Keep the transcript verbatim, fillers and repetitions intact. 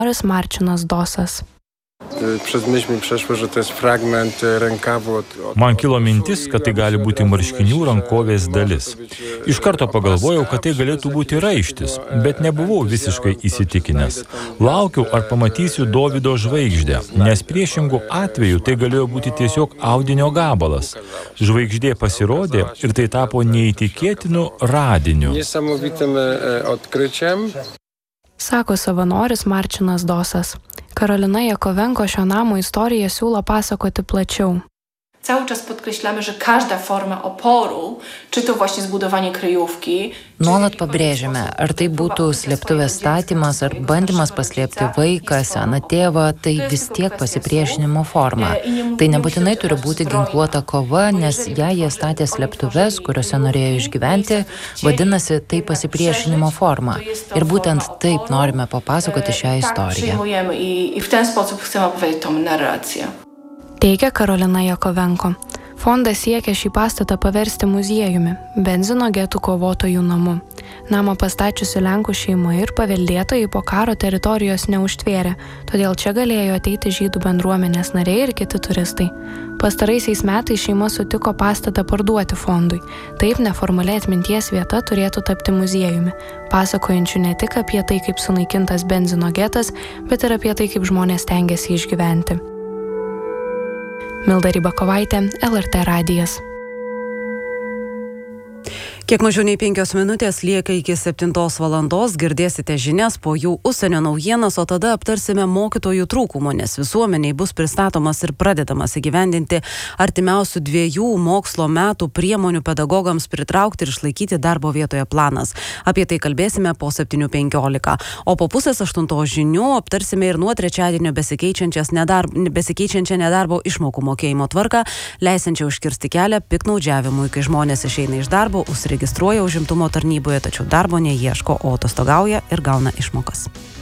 Savanorius Marcinas Dosas. Przez myśl mi przeszło, że to jest fragment rękawu od... Man kilo mintis, kad tai gali būti marškinių rankovės dalis. Iš karto pagalvojau, kad tai galėtų būti raištis, bet nebuvau visiškai įsitikinęs. Laukiau, ar pamatysiu Dovydo žvaigždę, nes priešingų atveju tai galėjo būti tiesiog audinio gabalas. Žvaigždė pasirodė ir tai tapo neįtikėtinu radiniu. Niesamowitym odkryciem. Sako savanoris Marcinas Dosas. Karolina Jakovenko šio namo istoriją siūlo pasakoti plačiau. Cały czas podkreślamy, że każda forma oporu, czy to właśnie zbudowanie kryjówki... Nuolat pabrėžiame, ar tai būtų slėptuvės statymas, ar bandymas paslėpti vaiką, seną tėvą, tai vis tiek pasipriešinimo forma. Tai nebūtinai turi būti ginkluota kova, nes jei jie statė slėptuves, kuriuose norėjo išgyventi, vadinasi, tai pasipriešinimo forma. Ir būtent taip norime papasakoti šią istoriją. I w ten sposób chcemy opowiedzieć tą narrację. Teigia Karolina Jakovenko. Fondas siekia šį pastatą paversti muziejumi, benzino getų kovotojų namu. Namą pastačiusi Lenkų šeima ir paveldėtojai po karo teritorijos neužtvėrė, todėl čia galėjo ateiti žydų bendruomenės nariai ir kiti turistai. Pastaraisiais metais šeima sutiko pastatą parduoti fondui. Taip neformaliai atminties vieta turėtų tapti muziejumi, pasakojančių ne tik apie tai, kaip sunaikintas benzino getas, bet ir apie tai, kaip žmonės stengiasi išgyventi. Milda Rybakovaitė, L R T radijas. Kiek mažiau nei penkios minutės lieka iki septintos valandos, girdėsite žinias, po jų užsienio naujienas, o tada aptarsime mokytojų trūkumų, nes visuomeniai bus pristatomas ir pradedamas įgyvendinti artimiausių dviejų mokslo metų priemonių pedagogams pritraukti ir išlaikyti darbo vietoje planas. Apie tai kalbėsime po septynių penkiolika. O po pusės aštuntos žinių aptarsime ir nuo trečiadienio nedarb, besikeičiančią nedarbo išmokų mokėjimo tvarką, leisančią užkirsti kelią piktnaudžiavimui, kai žmonės išeina iš darbo, užsiregistruoja užimtumo tarnyboje, tačiau darbo neieško, o atostogauja ir gauna išmokas.